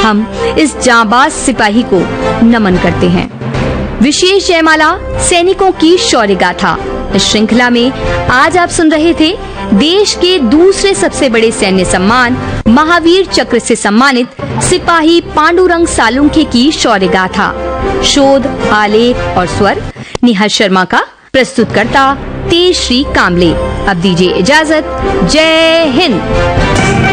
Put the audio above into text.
हम इस जांबाज सिपाही को नमन करते हैं। विशेष जयमाला सैनिकों की शौर्य गाथा। इस श्रृंखला में आज आप सुन रहे थे देश के दूसरे सबसे बड़े सैन्य सम्मान महावीर चक्र से सम्मानित सिपाही पांडुरंग सालुंखे की शौर्य गाथा। शोध, आलेख और स्वर नेहा शर्मा का। प्रस्तुतकर्ता तेजश्री कामले। अब दीजिए इजाजत। जय हिंद।